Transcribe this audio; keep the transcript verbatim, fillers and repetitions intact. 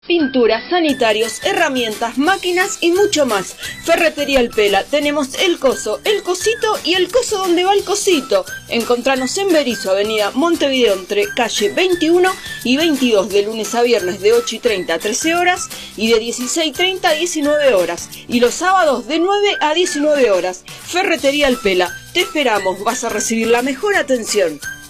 Pinturas, sanitarios, herramientas, máquinas y mucho más. Ferretería El Pela. Tenemos el coso, el cosito y el coso donde va el cosito. Encontranos en Berisso, avenida Montevideo, entre calle veintiuno y veintidós, de lunes a viernes de ocho y treinta a trece horas y de dieciséis y treinta a diecinueve horas. Y los sábados de nueve a diecinueve horas. Ferretería El Pela. Te esperamos, vas a recibir la mejor atención.